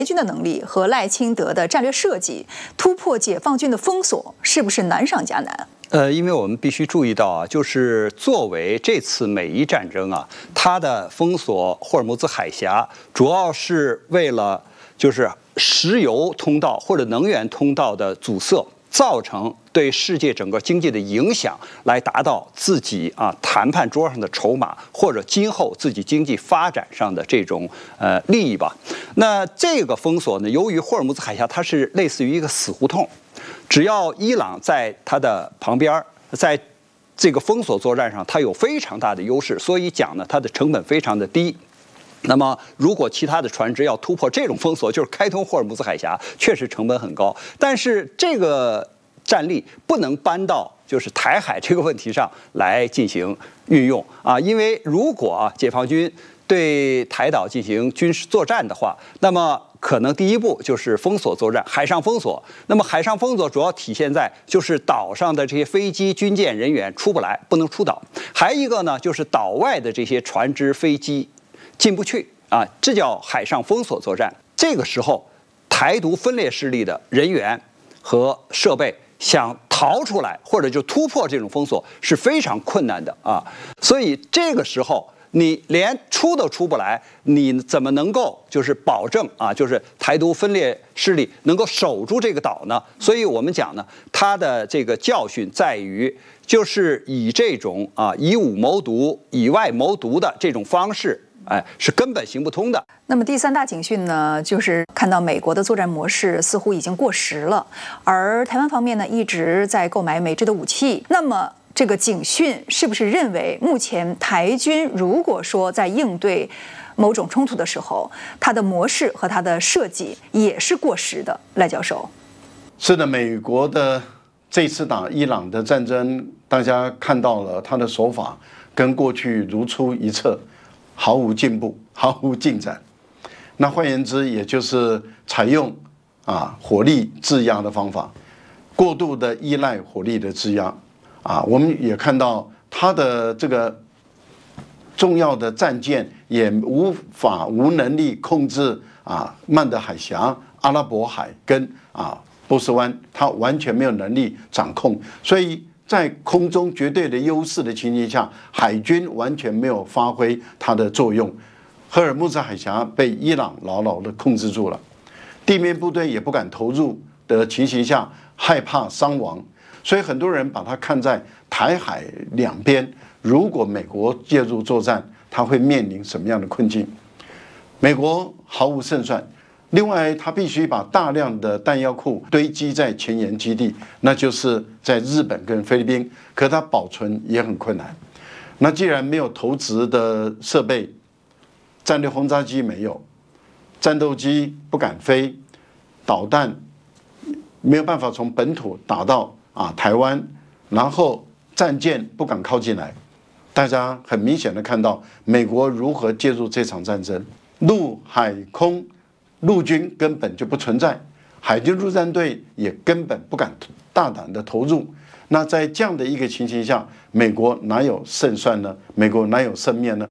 军的能力和赖清德的战略设计，突破解放军的封锁，是不是难上加难？ 因为我们必须注意到啊，就是作为这次美伊战争啊，它的封锁霍尔木兹海峡，主要是为了就是石油通道或者能源通道的阻塞，造成对世界整个经济的影响，来达到自己谈判桌上的筹码，或者今后自己经济发展上的这种利益吧。那这个封锁呢，由于霍尔木兹海峡它是类似于一个死胡同。只要伊朗在它的旁边，在这个封锁作战上，它有非常大的优势，所以讲呢，它的成本非常的低。那么，如果其他的船只要突破这种封锁，就是开通霍尔木兹海峡，确实成本很高。但是这个战力不能搬到就是台海这个问题上来进行运用啊，因为如果解放军对台岛进行军事作战的话，那么可能第一步就是封锁作战，海上封锁。那么海上封锁主要体现在就是岛上的这些飞机、军舰人员出不来，不能出岛。还一个呢，就是岛外的这些船只、飞机进不去啊，这叫海上封锁作战。这个时候，台独分裂势力的人员和设备想逃出来或者就突破这种封锁是非常困难的啊。所以这个时候，你连出都出不来，你怎么能够就是保证就是台独分裂势力能够守住这个岛呢？所以我们讲呢，它的这个教训在于，就是以这种以武谋独、以外谋独的这种方式，是根本行不通的。 那么第三大警讯呢，就是看到美国的作战模式似乎已经过时了，而台湾方面呢一直在购买美制的武器。那么这个警讯是不是认为，目前台军如果说在应对某种冲突的时候，它的模式和它的设计也是过时的？赖教授， 是的，美国的这次打伊朗的战争，大家看到了他的手法跟过去如出一辙，毫无进步，毫无进展。那换言之，也就是采用火力制压的方法，过度的依赖火力的制压。我们也看到他的这个重要的战舰也无能力控制曼德海峡、阿拉伯海跟波斯湾，他完全没有能力掌控，所以在空中绝对的优势的情形下，海军完全没有发挥它的作用。赫尔木兹海峡被伊朗牢牢的控制住了，地面部队也不敢投入的情形下，害怕伤亡。所以很多人把它看在台海两边，如果美国介入作战，它会面临什么样的困境？美国毫无胜算。另外，它必须把大量的弹药库堆积在前沿基地，那就是在日本跟菲律宾，可它保存也很困难。那既然没有投掷的设备，战略轰炸机没有，战斗机不敢飞，导弹没有办法从本土打到台湾，然后战舰不敢靠近来，大家很明显的看到美国如何介入这场战争，陆海空陆军根本就不存在，海军陆战队也根本不敢大胆的投入。那在这样的一个情形下，美国哪有胜算呢？美国哪有胜面呢？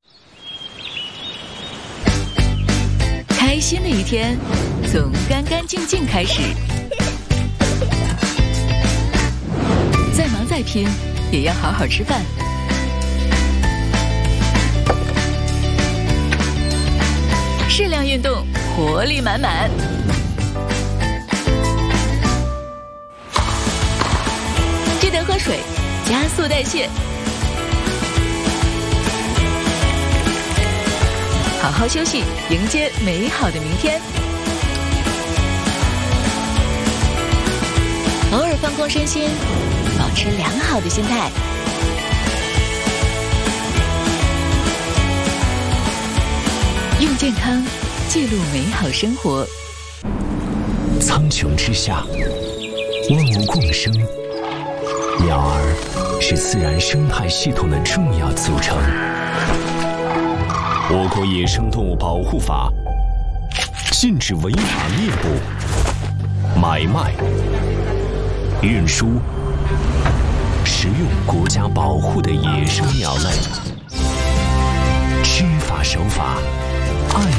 开心的一天从干干净净开始，再忙再拼也要好好吃饭。适量运动，活力满满。记得喝水，加速代谢。好好休息，迎接美好的明天。偶尔放空身心，保持良好的心态。用健康记录美好生活。 苍穹之下，万物共生，鸟儿是自然生态系统的重要组成。我国野生动物保护法禁止违法猎捕、买卖、运输、食用国家保护的野生鸟类。知法守法，爱